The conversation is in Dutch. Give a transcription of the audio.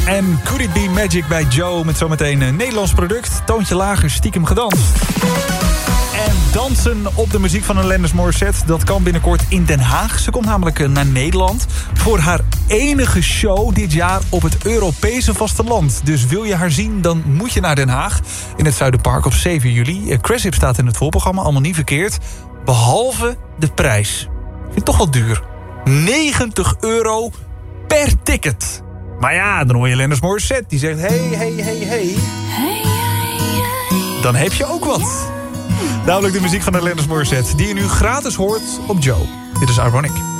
En Could It Be Magic bij Joe met zometeen een Nederlands product. Toontje lager, stiekem gedanst. En dansen op de muziek van Alanis Morissette, dat kan binnenkort in Den Haag. Ze komt namelijk naar Nederland voor haar enige show dit jaar op het Europese vasteland. Dus wil je haar zien, dan moet je naar Den Haag. In het Zuiderpark op 7 juli. Cressip staat in het voorprogramma, allemaal niet verkeerd. Behalve de prijs. Ik vind het toch wel duur. €90 per ticket. Maar ja, dan hoor je Alanis Morissette die zegt hey. Dan heb je ook wat. Namelijk de muziek van Alanis Morissette, die je nu gratis hoort op Joe. Dit is Ironic.